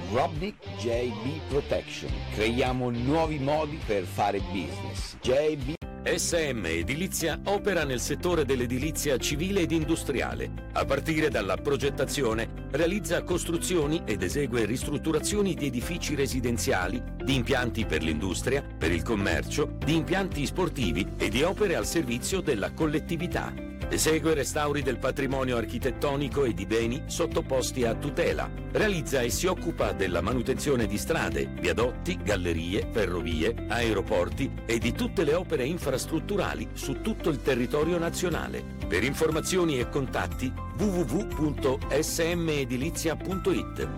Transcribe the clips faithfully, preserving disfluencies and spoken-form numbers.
Robnik J B Protection. Creiamo nuovi modi per fare business. J B S M Edilizia opera nel settore dell'edilizia civile ed industriale. A partire dalla progettazione, realizza costruzioni ed esegue ristrutturazioni di edifici residenziali, di impianti per l'industria, per il commercio, di impianti sportivi e di opere al servizio della collettività. Esegue restauri del patrimonio architettonico e di beni sottoposti a tutela. Realizza e si occupa della manutenzione di strade, viadotti, gallerie, ferrovie, aeroporti e di tutte le opere infrastrutturali su tutto il territorio nazionale. Per informazioni e contatti w w w punto s m edilizia punto i t.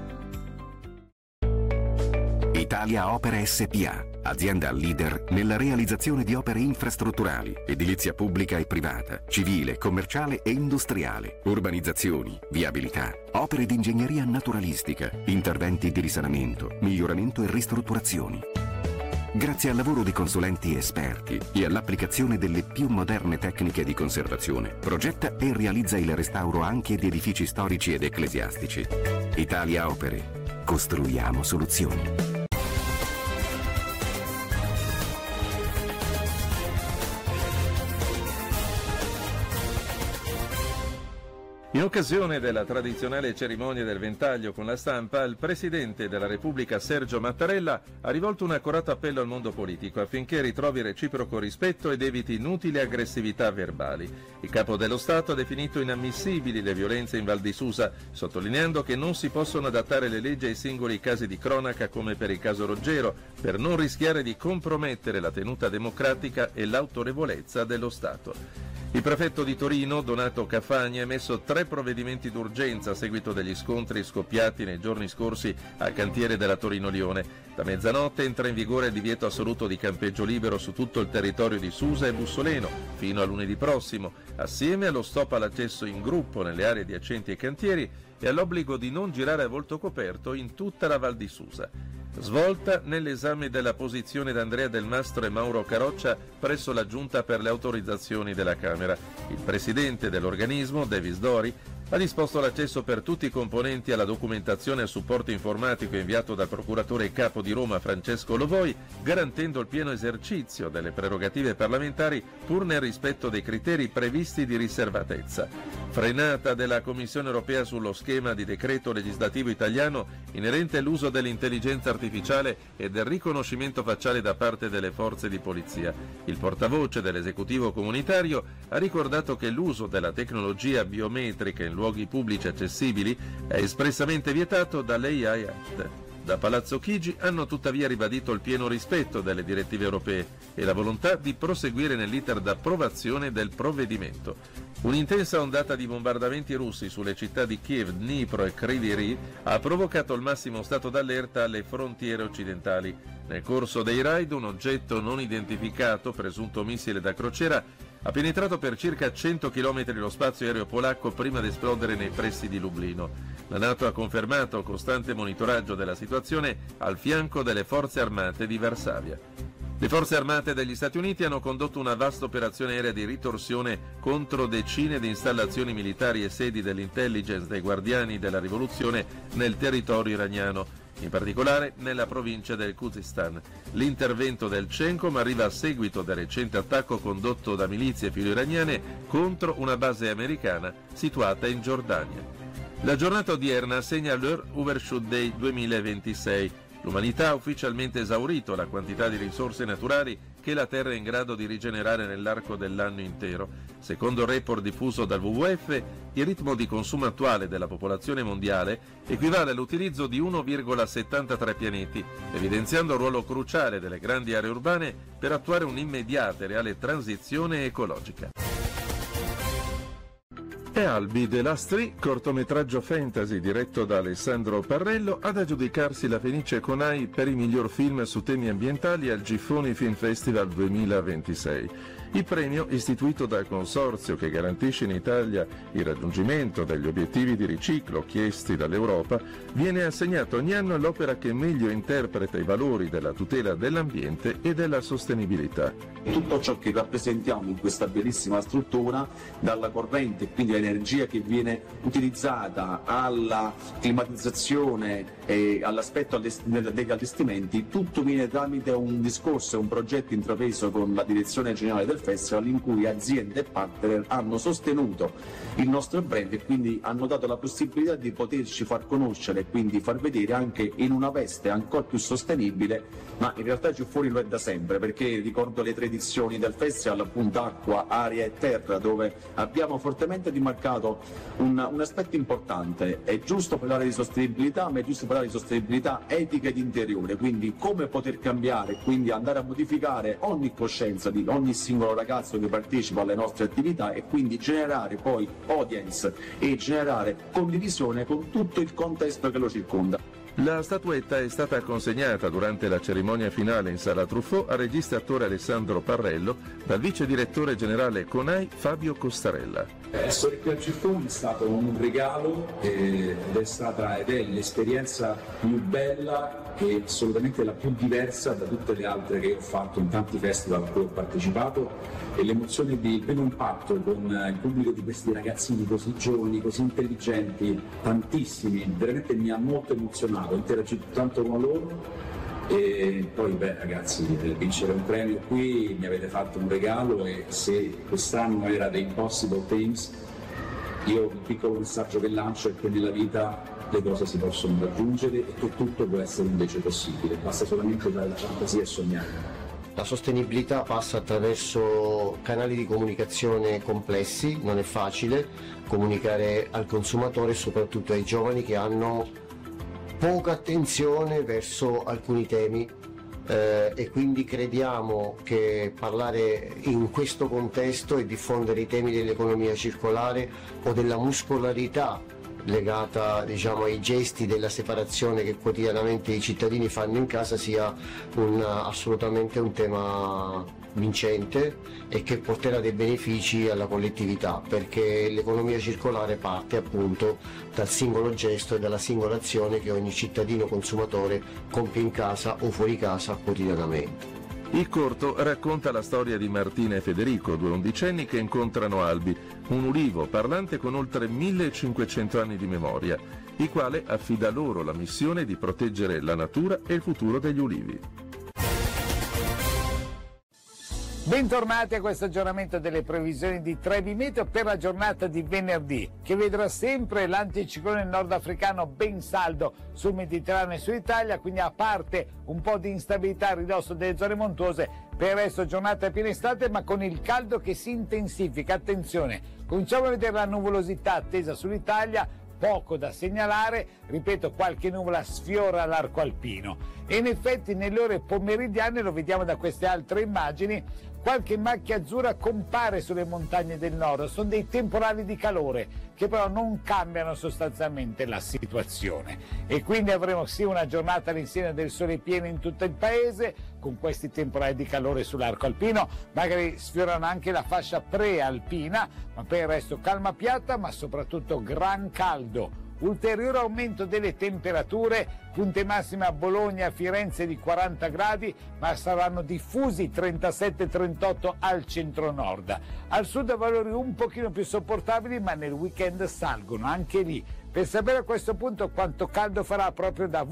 Italia Opere S P A, azienda leader nella realizzazione di opere infrastrutturali, edilizia pubblica e privata, civile, commerciale e industriale, urbanizzazioni, viabilità, opere di ingegneria naturalistica, interventi di risanamento, miglioramento e ristrutturazioni. Grazie al lavoro di consulenti esperti e all'applicazione delle più moderne tecniche di conservazione, progetta e realizza il restauro anche di edifici storici ed ecclesiastici. Italia Opere. Costruiamo soluzioni. In occasione della tradizionale cerimonia del ventaglio con la stampa, il Presidente della Repubblica Sergio Mattarella ha rivolto un accorato appello al mondo politico affinché ritrovi reciproco rispetto ed eviti inutili aggressività verbali. Il Capo dello Stato ha definito inammissibili le violenze in Val di Susa, sottolineando che non si possono adattare le leggi ai singoli casi di cronaca come per il caso Roggero, per non rischiare di compromettere la tenuta democratica e l'autorevolezza dello Stato. Il prefetto di Torino, Donato Cafagni, ha emesso tre provvedimenti d'urgenza a seguito degli scontri scoppiati nei giorni scorsi al cantiere della Torino-Lione. Da mezzanotte entra in vigore il divieto assoluto di campeggio libero su tutto il territorio di Susa e Bussoleno, fino a lunedì prossimo, assieme allo stop all'accesso in gruppo nelle aree adiacenti ai cantieri e all'obbligo di non girare a volto coperto in tutta la Val di Susa. Svolta nell'esame della posizione d'Andrea Del Mastro e Mauro Caroccia presso la Giunta per le autorizzazioni della Camera. Il presidente dell'organismo, Davis Dori, ha disposto l'accesso per tutti i componenti alla documentazione e al supporto informatico inviato dal procuratore capo di Roma Francesco Lovoi, garantendo il pieno esercizio delle prerogative parlamentari pur nel rispetto dei criteri previsti di riservatezza. Frenata della Commissione europea sullo schema di decreto legislativo italiano inerente all'uso dell'intelligenza artificiale e del riconoscimento facciale da parte delle forze di polizia. Il portavoce dell'esecutivo comunitario ha ricordato che l'uso della tecnologia biometrica in luoghi pubblici accessibili è espressamente vietato dall'A I Act. Da Palazzo Chigi hanno tuttavia ribadito il pieno rispetto delle direttive europee e la volontà di proseguire nell'iter d'approvazione del provvedimento. Un'intensa ondata di bombardamenti russi sulle città di Kiev, Dnipro e Kryvyi Rih ha provocato il massimo stato d'allerta alle frontiere occidentali. Nel corso dei raid un oggetto non identificato, presunto missile da crociera, ha penetrato per circa cento chilometri lo spazio aereo polacco prima di esplodere nei pressi di Lublino. La NATO ha confermato costante monitoraggio della situazione al fianco delle forze armate di Varsavia. Le forze armate degli Stati Uniti hanno condotto una vasta operazione aerea di ritorsione contro decine di installazioni militari e sedi dell'intelligence dei Guardiani della Rivoluzione nel territorio iraniano, in particolare nella provincia del Khuzestan. L'intervento del CENTCOM arriva a seguito del recente attacco condotto da milizie filo-iraniane contro una base americana situata in Giordania. La giornata odierna segna l'Earth Overshoot Day duemilaventisei. L'umanità ha ufficialmente esaurito la quantità di risorse naturali che la Terra è in grado di rigenerare nell'arco dell'anno intero. Secondo il report diffuso dal W W F, il ritmo di consumo attuale della popolazione mondiale equivale all'utilizzo di uno virgola settantatré pianeti, evidenziando il ruolo cruciale delle grandi aree urbane per attuare un'immediata e reale transizione ecologica. E Albi The Last Tree, cortometraggio fantasy diretto da Alessandro Parrello, ad aggiudicarsi la Fenice Conai per il miglior film su temi ambientali al Giffoni Film Festival duemilaventisei. Il premio, istituito dal consorzio che garantisce in Italia il raggiungimento degli obiettivi di riciclo chiesti dall'Europa, viene assegnato ogni anno all'opera che meglio interpreta i valori della tutela dell'ambiente e della sostenibilità. Tutto ciò che rappresentiamo in questa bellissima struttura, dalla corrente, quindi l'energia che viene utilizzata, alla climatizzazione e all'aspetto degli allestimenti, tutto viene tramite un discorso e un progetto intrapreso con la direzione generale del festival, in cui aziende e partner hanno sostenuto il nostro brand e quindi hanno dato la possibilità di poterci far conoscere e quindi far vedere anche in una veste ancora più sostenibile, ma in realtà giù fuori lo è da sempre, perché ricordo le tre edizioni del festival, appunto acqua, aria e terra, dove abbiamo fortemente rimarcato un, un aspetto importante. È giusto parlare di sostenibilità, ma è giusto parlare di sostenibilità etica ed interiore, quindi come poter cambiare, quindi andare a modificare ogni coscienza di ogni singolo ragazzo che partecipa alle nostre attività e quindi generare poi audience e generare condivisione con tutto il contesto che lo circonda. La statuetta è stata consegnata durante la cerimonia finale in Sala Truffaut al regista e attore Alessandro Parrello dal vice direttore generale CONAI Fabio Costarella. Essere qui al Gircon è stato un regalo eh, ed è stata ed è l'esperienza più bella e assolutamente la più diversa da tutte le altre che ho fatto in tanti festival a cui ho partecipato, e l'emozione di primo impatto con il pubblico di questi ragazzini così giovani, così intelligenti, tantissimi, veramente mi ha molto emozionato, ho interagito tanto con loro. E poi beh ragazzi, vincere un premio qui, mi avete fatto un regalo, e se quest'anno era The Impossible Things, io un piccolo messaggio che lancio è che nella vita le cose si possono raggiungere e che tutto può essere invece possibile, basta solamente dare la fantasia e sognare. La sostenibilità passa attraverso canali di comunicazione complessi, non è facile comunicare al consumatore e soprattutto ai giovani che hanno poca attenzione verso alcuni temi eh, e quindi crediamo che parlare in questo contesto e diffondere i temi dell'economia circolare o della muscolarità legata, diciamo, ai gesti della separazione che quotidianamente i cittadini fanno in casa sia un, assolutamente un tema vincente e che porterà dei benefici alla collettività, perché l'economia circolare parte appunto dal singolo gesto e dalla singola azione che ogni cittadino consumatore compie in casa o fuori casa quotidianamente. Il corto racconta la storia di Martina e Federico, due undicenni che incontrano Albi, un ulivo parlante con oltre millecinquecento anni di memoria, il quale affida loro la missione di proteggere la natura e il futuro degli ulivi. Bentornati a questo aggiornamento delle previsioni di Trebi Meteo per la giornata di venerdì, che vedrà sempre l'anticiclone nordafricano ben saldo sul Mediterraneo e sull'Italia, quindi a parte un po' di instabilità a ridosso delle zone montuose, per il resto giornata a piena estate ma con il caldo che si intensifica. Attenzione, cominciamo a vedere la nuvolosità attesa sull'Italia, poco da segnalare, ripeto, qualche nuvola sfiora l'arco alpino e in effetti nelle ore pomeridiane, lo vediamo da queste altre immagini, qualche macchia azzurra compare sulle montagne del nord, sono dei temporali di calore che però non cambiano sostanzialmente la situazione e quindi avremo sì una giornata all'insegna del sole pieno in tutto il paese con questi temporali di calore sull'arco alpino, magari sfiorano anche la fascia prealpina, ma per il resto calma piatta ma soprattutto gran caldo. Ulteriore aumento delle temperature, punte massime a Bologna e a Firenze di quaranta gradi, ma saranno diffusi trentasette trentotto al centro-nord. Al sud valori un pochino più sopportabili, ma nel weekend salgono anche lì. Per sapere a questo punto quanto caldo farà proprio da